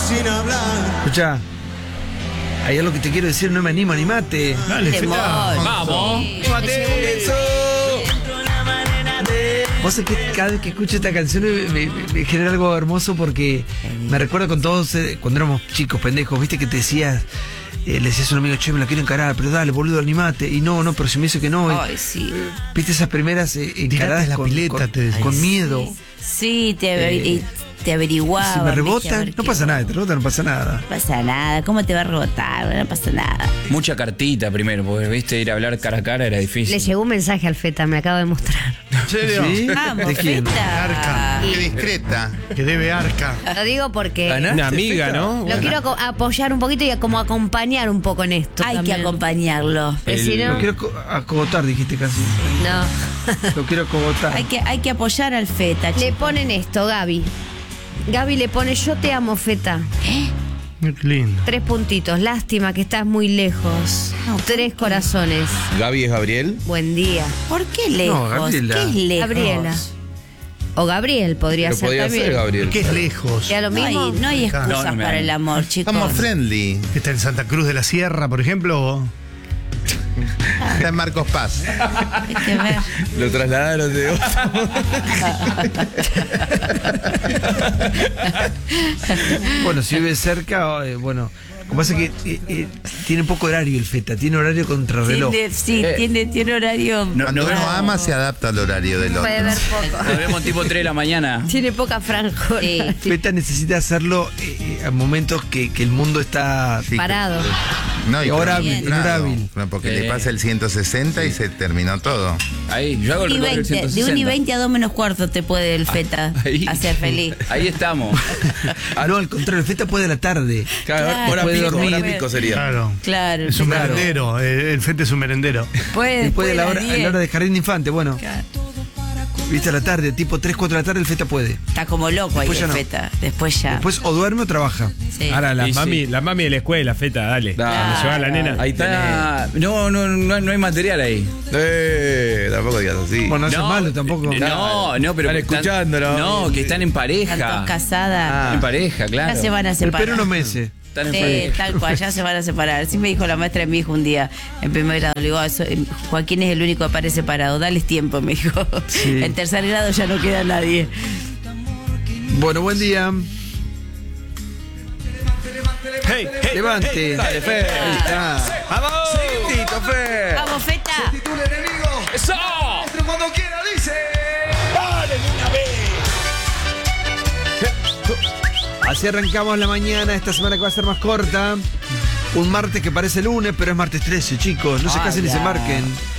sin hablar. Escuchá, hay algo que te quiero decir, no me animo, animate. Dale, Temor. Feta. Vamos. ¡Animate! ¡Eso! Vos sabés que cada vez que escucho esta canción me genera algo hermoso porque me recuerda con todos cuando éramos chicos, pendejos, viste que te decías, le decías a un amigo, che, me la quiero encarar, pero dale, boludo, animate. Y no, pero si me dice que no. Ay, sí. Viste esas primeras encaradas la con, pileta, te decía. con miedo. Sí, te averiguaba. Si me rebotan, no pasa nada, te rebotan, no pasa nada. No pasa nada, ¿cómo te va a rebotar? No pasa nada. Mucha cartita primero, porque viste, ir a hablar cara a cara era difícil. Le llegó un mensaje al Feta, me acabo de mostrar. ¿En serio? ¿Sí? Vamos, ¿De quién? Feta. Arca. Qué discreta. Que debe Arca. Lo digo porque ¿Ganaste, Una amiga, Feta? ¿no? lo quiero apoyar un poquito y como acompañar un poco en esto. Hay también. que acompañarlo. Porque si Lo no, quiero acogotar, dijiste casi. no. Lo quiero acogotar. Hay que apoyar al Feta. Le chicos. ponen esto, Gaby. Gaby le pone, yo te amo, Feta. Qué lindo. 3 puntitos. Lástima que estás muy lejos. 3 corazones. Gaby es Gabriel. Buen día. ¿Por qué lejos? Gabriela. ¿Qué es lejos? Gabriela. O Gabriel podría Pero ser podía también. ser Gabriel. ¿Qué es lejos? Ya lo mismo. No hay excusas No, no me para hagan. el amor, chicos. Estamos friendly. ¿Que está en Santa Cruz de la Sierra, por ejemplo? Está en Marcos Paz. Hay que ver. Lo trasladaron de Bueno, si vive cerca, bueno. Lo que pasa es que tiene poco horario el Feta, tiene horario contrarreloj. Tiene horario. Cuando uno ama, se adapta al horario del otro. Puede ver poco. Nos vemos tipo 3 de la mañana. Tiene poca franja. Sí. Feta necesita hacerlo a momentos que el mundo está Sí, Parado. No, y Hora con- hábil, claro, hora hábil. porque le pasa el 160 y se terminó todo. Ahí, yo hago el Y recorrido del 20, de 160. 1 y 20 a 2 menos cuarto te puede el Feta Ahí. hacer feliz. Ahí estamos. No, al contrario, el Feta puede a la tarde. Claro, Claro. hora Puede pico, dormir. hora pico sería. Claro. Claro. Es un Claro. merendero. El Feta es un merendero. Después de la hora, las a 10. la hora de jardín de infante, bueno. Claro. Viste a la tarde, tipo 3, 4 de la tarde, el Feta puede. Está como loco ahí Después ya el no. Feta. Después ya. Después o duerme o trabaja. Sí. Ahora, la Y mami, sí. la mami de la escuela, Feta, dale. Claro. ¿Me lleva a la nena? Ahí está. No hay material ahí. Tampoco digas así. Bueno, no es malo tampoco. No, pero. Están escuchándolo. No, que están en Están pareja. todos casadas. En pareja, claro. Ya se van a Espera separar. unos meses. Están en Sí, pareja. tal cual, ya se van a separar. Sí me dijo la maestra de mi hijo un día, en primer grado, le digo, Joaquín es el único que aparece separado, dales tiempo, me dijo. Sí. En tercer grado ya no queda nadie. Bueno, buen día. ¡Hey, hey! Levante. Dale, Fe. Ahí está. ¡Vamos! Tito, Fe. ¡Vamos, Feta! ¡Eso! Cuando quiera, dice. Así arrancamos la mañana, esta semana que va a ser más corta. Un martes que parece lunes, pero es martes 13, chicos. No se casen ni se marquen.